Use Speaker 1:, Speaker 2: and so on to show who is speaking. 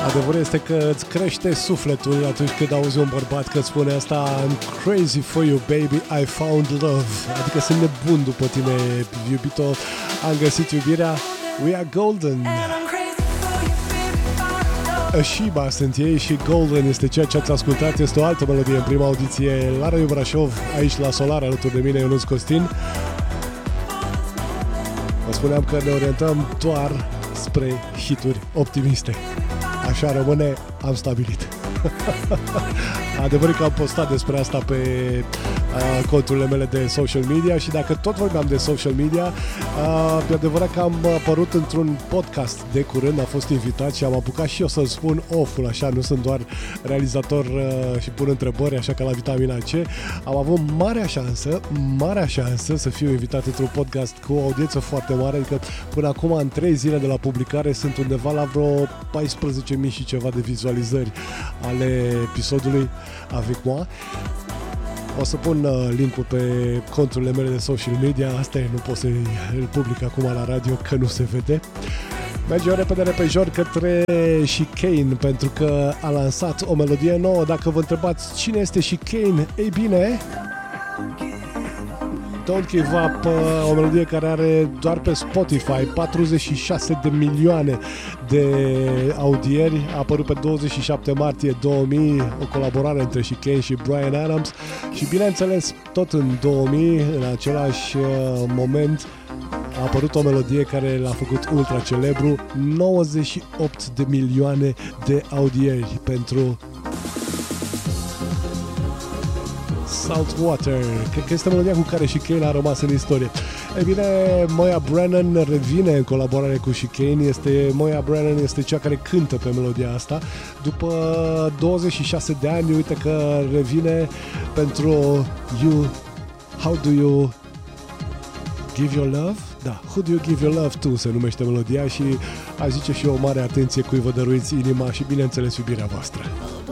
Speaker 1: Adevărul este că îți crește sufletul atunci când auzi un bărbat că spune asta: I'm crazy for you, baby, I found love. Adică sunt nebun după tine, iubito, am găsit iubirea. We are golden. Ashiba sunt ei și Golden este ceea ce ați ascultat. Este o altă melodie în prima audiție la Radio Brașov, aici la Solar, alături de mine, Ionuț Costin. Vă spuneam că ne orientăm doar spre hituri optimiste. Așa rămâne, am stabilit. Adevărul că am postat despre asta pe conturile mele de social media și dacă tot vorbeam de social media, e adevărat că am apărut într-un podcast de curând, a fost invitat și am apucat și eu să-l spun off-ul, așa, nu sunt doar realizator și pun întrebări, așa ca la Vitamina C. Am avut marea șansă să fiu invitat într-un podcast cu o audiență foarte mare, adică până acum în 3 zile de la publicare sunt undeva la vreo 14.000 și ceva de vizualizări ale episodului Avec moi. O să pun link-ul pe conturile mele de social media. Asta e, nu pot să-l public acum la radio că nu se vede. Mergem repede repejor către Chicane, pentru că a lansat o melodie nouă. Dacă vă întrebați cine este Chicane, ei bine, Don't Give Up, o melodie care are doar pe Spotify 46 de milioane de audieri, a apărut pe 27 martie 2000, o colaborare între Chicane și Bryan Adams și bineînțeles tot în 2000, în același moment, a apărut o melodie care l-a făcut ultra celebru, 98 de milioane de audieri pentru Saltwater. Cred că este melodia cu care Chicane a rămas în istorie. Ei bine, Moya Brennan revine în colaborare cu Chicane. Moya Brennan este cea care cântă pe melodia asta. După 26 de ani, uite că revine pentru You. How do you give your love? Da, Who do you give your love to se numește melodia și aș zice și eu o mare atenție cui vă dăruiți inima și bineînțeles iubirea voastră.